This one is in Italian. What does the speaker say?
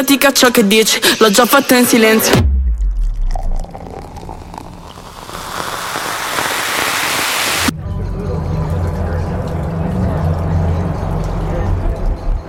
Ciò che dici, l'ho già fatto in silenzio.